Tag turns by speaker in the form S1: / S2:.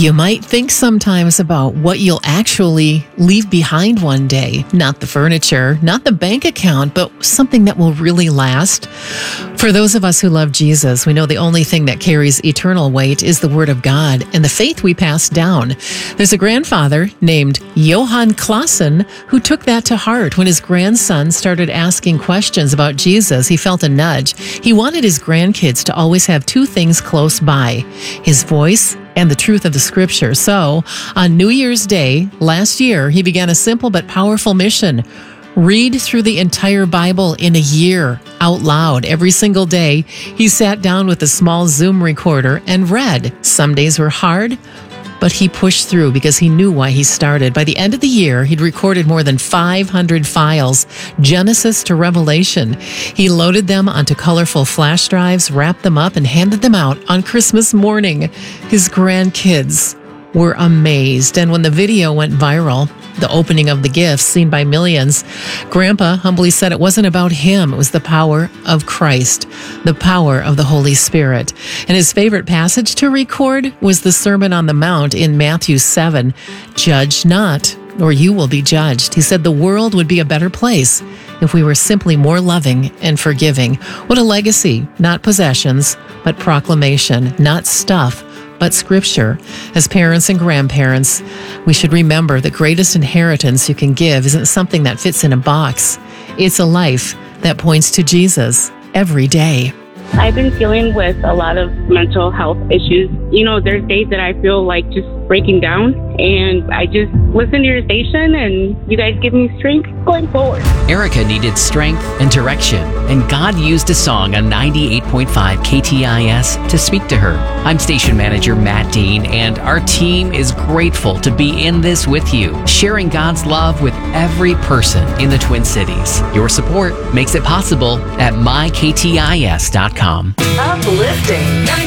S1: You might think sometimes about what you'll actually leave behind one day. Not the furniture, not the bank account, but something that will really last. For those of us who love Jesus, we know the only thing that carries eternal weight is the Word of God and the faith we pass down. There's a grandfather named Johann Clausen who took that to heart. When his grandson started asking questions about Jesus, he felt a nudge. He wanted his grandkids to always have two things close by: his voice and the truth of the Scripture. So, on New Year's Day last year, he began a simple but powerful mission. Read through the entire Bible in a year out loud. Every single day, he sat down with a small Zoom recorder and read. Some days were hard, but he pushed through because he knew why he started. By the end of the year, he'd recorded more than 500 files, Genesis to Revelation. He loaded them onto colorful flash drives, wrapped them up, and handed them out on Christmas morning. His grandkids were amazed. And when the video went viral, the opening of the gifts seen by millions, Grandpa humbly said it wasn't about him. It was the power of Christ, the power of the Holy Spirit. And his favorite passage to record was the Sermon on the Mount in Matthew 7. Judge not, or you will be judged. He said the world would be a better place if we were simply more loving and forgiving. What a legacy, not possessions, but proclamation, not stuff, but Scripture. As parents and grandparents, we should remember the greatest inheritance you can give isn't something that fits in a box. It's a life that points to Jesus every day.
S2: I've been dealing with a lot of mental health issues. There's days that I feel like just breaking down, and I just listen to your station, and you guys give me strength going forward.
S3: Erica needed strength and direction, and God used a song on 98.5 KTIS to speak to her. I'm station manager Matt Dean, and our team is grateful to be in this with you, sharing God's love with every person in the Twin Cities. Your support makes it possible at myktis.com.
S4: Uplifting.